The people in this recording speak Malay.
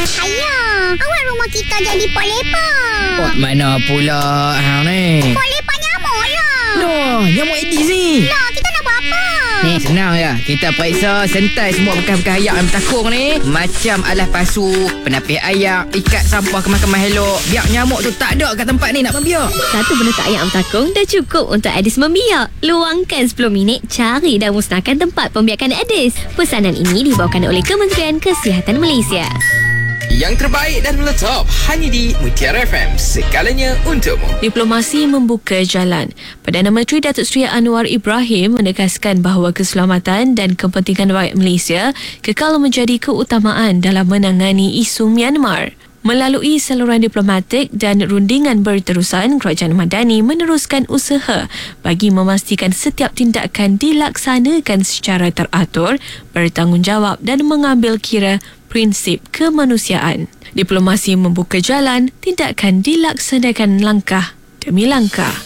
Ayah, awak rumah kita jadi pot lepak. Pot mana pula hang ni? Pot lepak nyamuk lah. Loh, nyamuk Aedes ni. Lah, kita nak buat apa? Ni senang ya. Kita periksa sentai semua bekas-bekas ayak yang bertakung ni. Macam alas pasu, penapis ayak, ikat sampah kemas-kemas elok. Biar nyamuk tu tak ada kat tempat ni nak membiak. Satu penutup ayak bertakung dah cukup untuk Aedes membiak. Luangkan 10 minit cari dan musnahkan tempat pembiakan Aedes. Pesanan ini dibawakan oleh Kementerian Kesihatan Malaysia. Yang terbaik dan meletop hanya di Mutiara FM. Segalanya untukmu. Diplomasi membuka jalan. Perdana Menteri Datuk Seri Anwar Ibrahim menegaskan bahawa keselamatan dan kepentingan rakyat Malaysia kekal menjadi keutamaan dalam menangani isu Myanmar. Melalui saluran diplomatik dan rundingan berterusan, Kerajaan Madani meneruskan usaha bagi memastikan setiap tindakan dilaksanakan secara teratur, bertanggungjawab dan mengambil kira prinsip kemanusiaan. Diplomasi membuka jalan, tindakan dilaksanakan langkah demi langkah.